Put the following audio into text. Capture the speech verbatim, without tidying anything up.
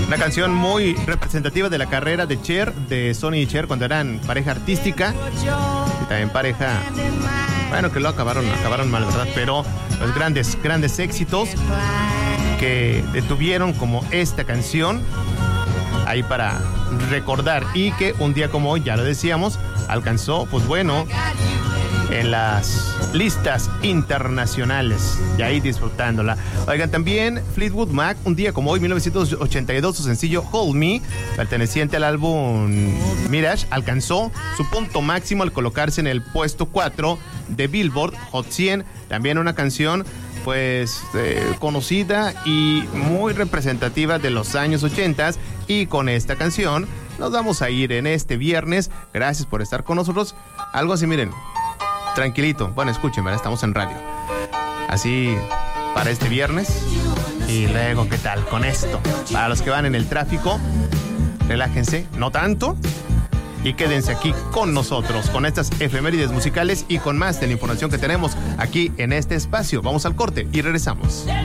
Una canción muy representativa de la carrera de Cher, de Sonny y Cher cuando eran pareja artística y también pareja, bueno, que lo acabaron, acabaron mal, ¿verdad? Pero los grandes, grandes éxitos que detuvieron como esta canción ahí para recordar y que un día como hoy, ya lo decíamos, alcanzó, pues bueno, en las listas internacionales y ahí disfrutándola. Oigan, también Fleetwood Mac, un día como hoy, mil novecientos ochenta y dos, su sencillo Hold Me, perteneciente al álbum Mirage, alcanzó su punto máximo al colocarse en el puesto cuatro de Billboard Hot cien. También una canción pues eh, conocida y muy representativa de los años ochenta, y con esta canción nos vamos a ir en este viernes. Gracias por estar con nosotros. Algo así, miren, tranquilito. Bueno, escuchen, ¿verdad? Estamos en radio. Así para este viernes. Y luego, ¿qué tal con esto? Para los que van en el tráfico, relájense, no tanto, y quédense aquí con nosotros, con estas efemérides musicales y con más de la información que tenemos aquí en este espacio. Vamos al corte y regresamos.